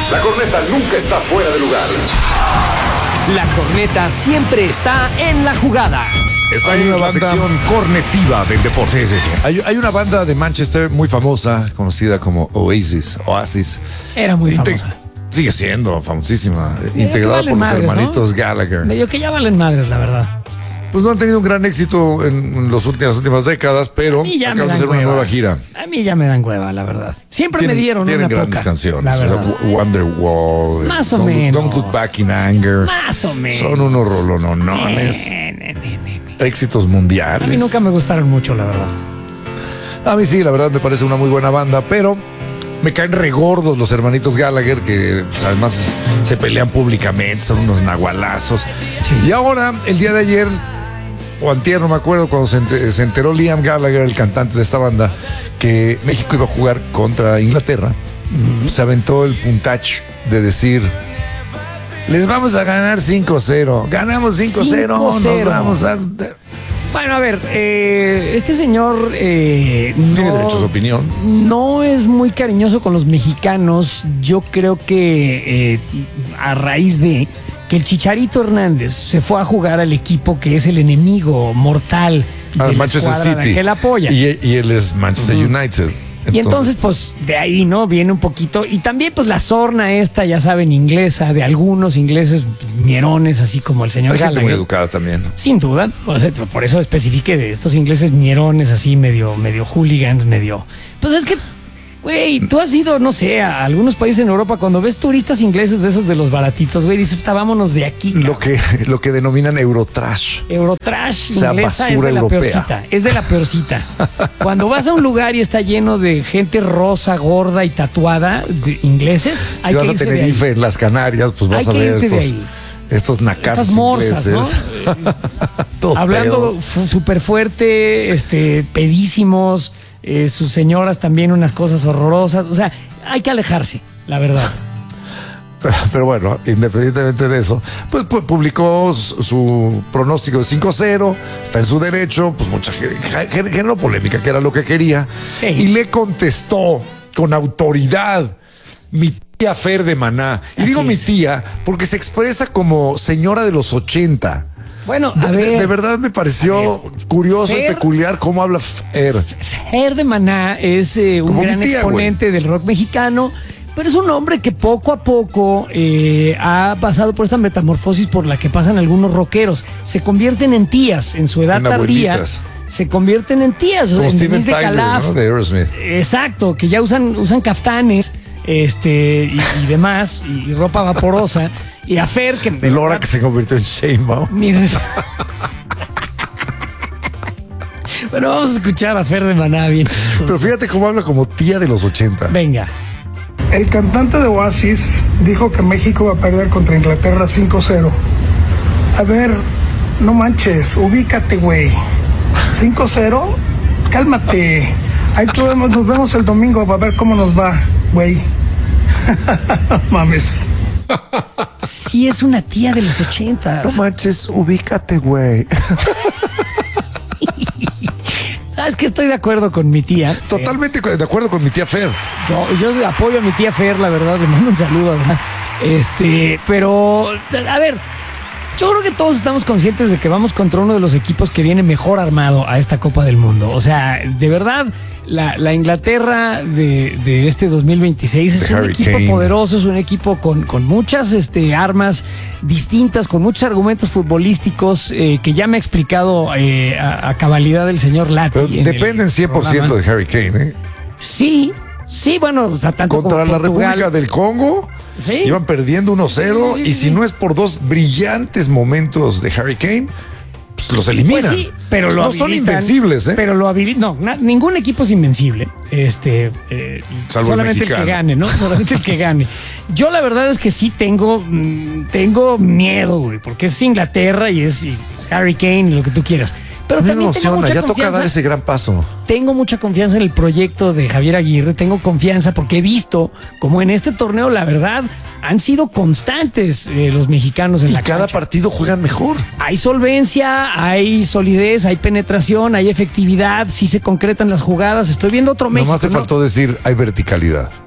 La corneta nunca está fuera de lugar. La corneta siempre está en la jugada. Está Hay en una la banda- sección cornetiva del deporte. Sí. Hay una banda de Manchester muy famosa, conocida como Oasis. Era muy Inte- famosa. Sigue siendo famosísima, que integrada valen por los madres, ¿no? hermanitos Gallagher. Medio que ya valen madres, la verdad. Pues no han tenido un gran éxito en las últimas décadas, pero A mí ya me acaban de dan hacer una hueva. nueva gira. A mí ya me dan hueva, la verdad. Siempre me dieron tienen una grandes poca, canciones. la O sea, verdad. Wonderwall, Más o Don't menos. Look Back in Anger. Más o menos. Son unos rolononones. Éxitos mundiales. A mí nunca me gustaron mucho, la verdad. A mí sí, la verdad me parece una muy buena banda, pero me caen regordos los hermanitos Gallagher, que pues, además se pelean públicamente, son unos nahualazos. Y ahora, el día de ayer, o antier, no me acuerdo, cuando se enteró Liam Gallagher, el cantante de esta banda, que México iba a jugar contra Inglaterra, se aventó el puntage de decir: les vamos a ganar 5-0. Ganamos 5-0, nos 5-0. vamos a... Bueno, a ver, este señor Tiene derecho a su opinión. no es muy cariñoso con los mexicanos. Yo creo que a raíz de que el Chicharito Hernández se fue a jugar al equipo que es el enemigo mortal de Al la Manchester escuadra de City. que él apoya. Y él es Manchester United. Y entonces, pues, de ahí, ¿no? Viene un poquito. Y también, pues, la sorna esta, ya saben, inglesa, de algunos ingleses pues, ñerones, así como el señor hay gente muy Gallagher. educada también. Sin duda. O sea, por eso especifique de estos ingleses ñerones, así, medio hooligans, medio. Pues es que, güey, tú has ido, no sé, a algunos países en Europa, cuando ves turistas ingleses de esos de los baratitos, güey, dices, "Puta, vámonos de aquí. Lo que denominan Eurotrash. Eurotrash O sea, inglesa es basura de la europea. peorcita. Es de la peorcita. Cuando vas a un lugar y está lleno de gente rosa, gorda y tatuada, de ingleses, Si hay vas que a irse de ahí. Tenerife, en las Canarias, pues vas Hay a que ver irte de ahí. estos nacasos Estas morsas, ¿no? ingleses. Todos Hablando pedos. súper fuerte, pedísimos, sus señoras también unas cosas horrorosas. O sea, hay que alejarse, la verdad. Pero bueno, independientemente de eso, pues publicó su pronóstico de 5-0, está en su derecho, pues mucha gente generó polémica, que era lo que quería. Sí. Y le contestó con autoridad mi tía Fer de Maná. Y Así digo mi es. tía porque se expresa como señora de los 80. Bueno, a ver. De verdad me pareció curioso y Fer- peculiar cómo habla Fer. Fer de Maná es un Como mi gran tía, exponente del rock mexicano, pero es un hombre que poco a poco ha pasado por esta metamorfosis por la que pasan algunos rockeros. Se convierten en tías en su edad En tardía. abuelitas. Se convierten en tías. Como en Steven Denise de Tyler, Calaf. ¿no? De Aerosmith. Exacto, que ya usan caftanes y demás, y ropa vaporosa. Y a Fer, que de Laura, verdad, que se convirtió en Shane Baum. mira. Bueno, vamos a escuchar a Fer de Maná bien. Pero fíjate cómo habla como tía de los 80. Venga. El cantante de Oasis dijo que México va a perder contra Inglaterra 5-0. A ver, no manches, ubícate, güey. 5-0, cálmate. Ahí nos vemos el domingo, a ver cómo nos va, güey. Mames. Sí, es una tía de los 80. No manches, ubícate, güey. ¿Sabes qué? Estoy de acuerdo con mi tía. Totalmente de acuerdo con mi tía Fer. Yo apoyo a mi tía Fer, la verdad, le mando un saludo además. Pero, a ver, yo creo que todos estamos conscientes de que vamos contra uno de los equipos que viene mejor armado a esta Copa del Mundo. O sea, de verdad, la Inglaterra de este 2026 es De un Harry equipo Kane. poderoso, es un equipo con muchas armas distintas, con muchos argumentos futbolísticos que ya me ha explicado a cabalidad el señor Lati. Pero en el dependen 100% programa. de Harry Kane, ¿eh? Sí, bueno, o sea, tanto Contra como la Portugal. República del Congo Sí. iban perdiendo 1-0 Sí, sí, y sí. si no es por dos brillantes momentos de Harry Kane, pues los eliminan. Pues sí, pero lo no son habilitan, invencibles, ¿eh? Pero lo habilitan. No, ningún equipo es invencible. Salvo el solamente el mexicano. que gane, ¿no? Solamente el que gane. Yo la verdad es que sí tengo miedo, güey, porque es Inglaterra y es Harry Kane y lo que tú quieras. Pero A mí me también tengo emociona, mucha ya toca confianza. dar ese gran paso. Tengo mucha confianza en el proyecto de Javier Aguirre, tengo confianza porque he visto como en este torneo, la verdad, han sido constantes los mexicanos en Y la cada cancha. partido juegan mejor. Hay solvencia, hay solidez, hay penetración, hay efectividad, sí se concretan las jugadas. Estoy viendo otro México. Nomás te ¿no? faltó decir, hay verticalidad.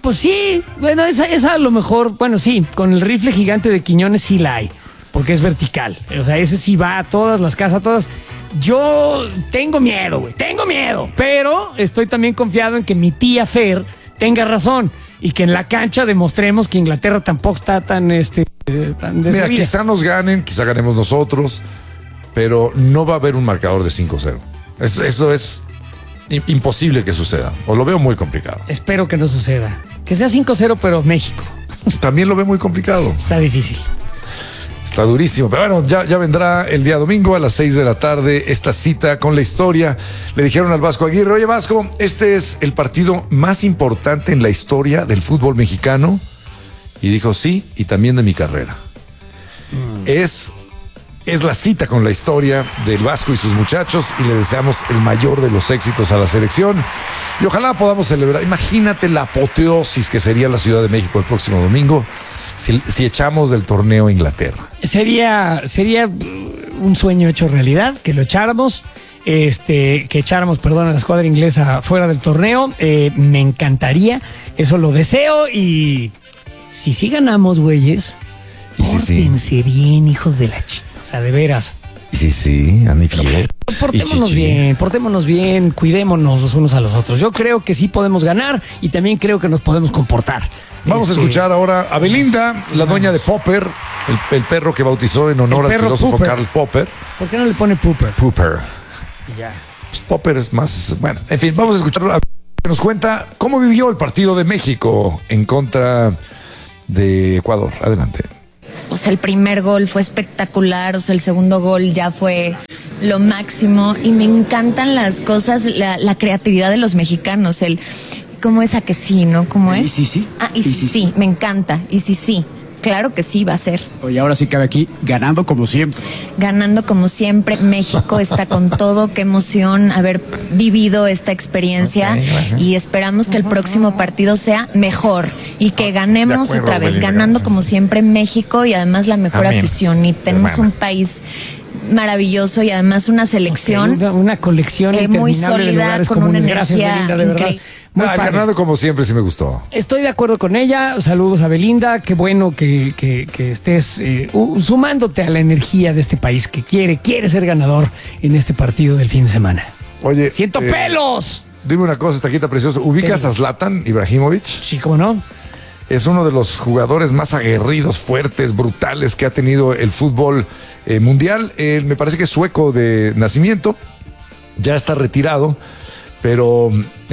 pues sí. Bueno, esa a lo mejor, bueno, sí, con el rifle gigante de Quiñones sí la hay, porque es vertical. O sea, ese sí va a todas las casas, a todas. Yo tengo miedo, güey, tengo miedo, pero estoy también confiado en que mi tía Fer tenga razón y que en la cancha demostremos que Inglaterra tampoco está tan Mira, desvía. quizá nos ganen, quizá ganemos nosotros, pero no va a haber un marcador de 5-0. Eso es imposible que suceda, o lo veo muy complicado. Espero que no suceda. Que sea 5-0, pero México. También lo veo muy complicado. Está difícil. Está durísimo, pero bueno, ya vendrá el día domingo a las 6 de la tarde esta cita con la historia. Le dijeron al Vasco Aguirre, oye Vasco, este es el partido más importante en la historia del fútbol mexicano. Y dijo, sí, y también de mi carrera. Es la cita con la historia del Vasco y sus muchachos y le deseamos el mayor de los éxitos a la selección. Y ojalá podamos celebrar. Imagínate la apoteosis que sería la Ciudad de México el próximo domingo si echamos del torneo a Inglaterra. Sería un sueño hecho realidad, que lo echáramos. Que echáramos, a la escuadra inglesa fuera del torneo. Me encantaría, eso lo deseo. Y si sí ganamos, güeyes, pórtense bien, hijos de la chica. O sea, de veras. Sí, Andy Fiel. Portémonos bien, cuidémonos los unos a los otros. Yo creo que sí podemos ganar y también creo que nos podemos comportar. Vamos a escuchar ahora a Belinda, la dueña de Popper, el perro que bautizó en honor al filósofo Popper. Karl Popper. ¿Por qué no le pone Popper? Popper. Ya. Pues Popper es más... Bueno, en fin, vamos a escucharlo. Que nos cuenta cómo vivió el partido de México en contra de Ecuador. Adelante. O sea, el primer gol fue espectacular, o sea, el segundo gol ya fue lo máximo y me encantan las cosas, la creatividad de los mexicanos, ¿cómo es a que sí, no? ¿Cómo es? Y sí, sí. Ah, y sí, sí, me encanta, y sí, sí. Claro que sí va a ser. Oye, ahora sí cabe aquí, ganando como siempre. Ganando como siempre, México está con todo, qué emoción haber vivido esta experiencia y esperamos que el próximo partido sea mejor y que ganemos acuerdo, otra vez, Belinda, ganando gracias. como siempre México y además la mejor Amén. afición y tenemos Hermana. un país maravilloso y además una selección Una colección muy interminable de sólida, lugares con una comunes. Gracias, energía Belinda, de verdad. increíble. Muy padre. Ganado como siempre, sí me gustó. Estoy de acuerdo con ella. Saludos a Belinda. Qué bueno que estés sumándote a la energía de este país que quiere ser ganador en este partido del fin de semana. Oye, ¡Siento pelos! Dime una cosa, taquita preciosa. ¿Ubicas a Zlatan Ibrahimovic? Sí, ¿cómo no? Es uno de los jugadores más aguerridos, fuertes, brutales que ha tenido el fútbol mundial. Me parece que es sueco de nacimiento. Ya está retirado. Pero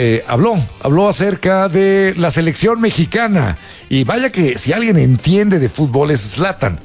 habló acerca de la selección mexicana. Y vaya que si alguien entiende de fútbol es Zlatan.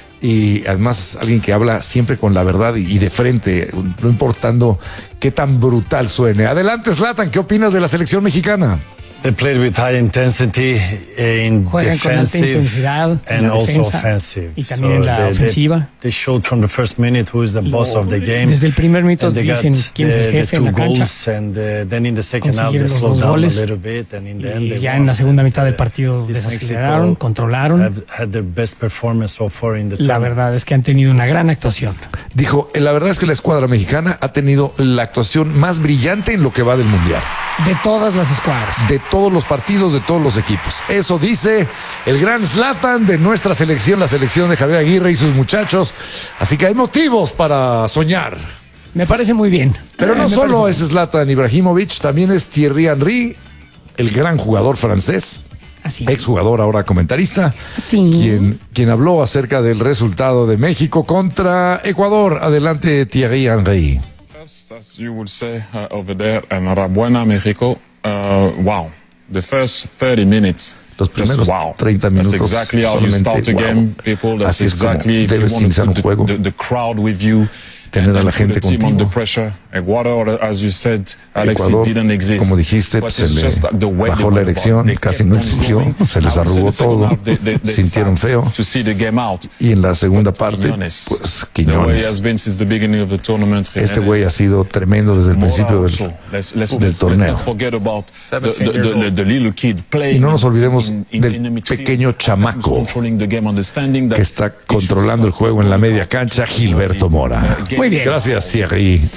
Y además alguien que habla siempre con la verdad y de frente, no importando qué tan brutal suene. Adelante, Zlatan, ¿qué opinas de la selección mexicana? They played with high intensity in Juegan con alta defensive intensidad en and la also defensa offensive. y también en la they ofensiva. showed from the first minute who is the boss of the game. Desde el primer minuto And they dicen got quién es el the jefe en two la cancha. goals, and then in the second half they Consiguieron los slowed dos down goles. a little bit, and in the end Y they ya won. en la segunda mitad del partido This desaceleraron, Mexico controlaron. had their best performance so far in the La tournament. verdad es que han tenido una gran actuación. Dijo, la verdad es que la escuadra mexicana ha tenido la actuación más brillante en lo que va del Mundial. De todas las escuadras. De todos los partidos, de todos los equipos. Eso dice el gran Zlatan de nuestra selección, la selección de Javier Aguirre y sus muchachos. Así que hay motivos para soñar. Me parece muy bien. Pero no Me solo parece es Zlatan Ibrahimovic, también es Thierry Henry, el gran jugador francés, así. exjugador, ahora comentarista, Sí. quien habló acerca del resultado de México contra Ecuador. Adelante, Thierry Henry. As you would say over there, enhorabuena, Mexico. Wow. The first 30 minutes. Los primeros Just wow. 30 minutos That's exactly how you solamente, start a wow. game, people. That's Así es como exactly if you debes want iniciar to un put juego. the crowd with you. Tener and a la put gente the team contigo. under pressure. Ecuador, as you said, Alex, Ecuador, it didn't exist. como dijiste, But se it's le just the way bajó they la went erección, about. They casi kept no on existió, going. se les I would say arrugó the second todo, half, they sintieron start feo. to see the game out. Y en la segunda But parte, Quiñones, pues the way he Quiñones. has been since the beginning of the tournament, Este Jiménez, güey ha sido tremendo desde el principio also. del torneo. Let's not forget about the little kid playing Y no nos olvidemos in del the midfield, pequeño chamaco controlling the game, understanding that que está controlando el juego en la media cancha, Gilberto Mora. Muy bien. Gracias, Thierry Henry.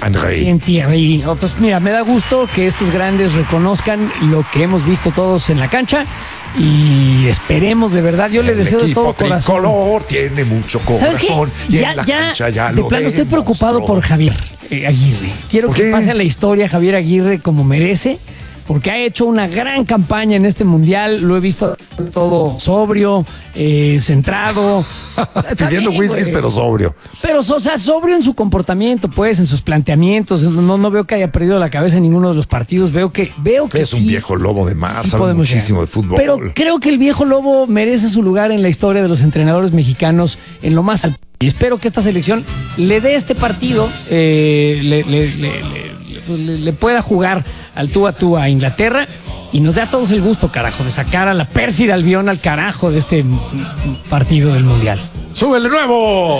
en tierra. Y pues mira, me da gusto que estos grandes reconozcan lo que hemos visto todos en la cancha y esperemos de verdad. Yo le deseo de todo corazón. Tricolor tiene mucho corazón y en la cancha ya de lo plano estoy preocupado demostró. por Javier Aguirre. Quiero ¿Por que qué? pase a la historia Javier Aguirre como merece, porque ha hecho una gran campaña en este mundial. Lo he visto todo sobrio, centrado. Pidiendo Bien, whiskies, güey. pero sobrio. Pero, o sea, sobrio en su comportamiento, pues, en sus planteamientos. No veo que haya perdido la cabeza en ninguno de los partidos. Veo que Es un sí, viejo lobo de mar, sí sabe podemos muchísimo llegar. de fútbol. Pero creo que el viejo lobo merece su lugar en la historia de los entrenadores mexicanos en lo más alto. Y espero que esta selección le dé este partido, le pueda jugar al tú a tú a Inglaterra y nos dé a todos el gusto, carajo, de sacar a la pérfida Albión al carajo de este partido del Mundial. ¡Súbele nuevo!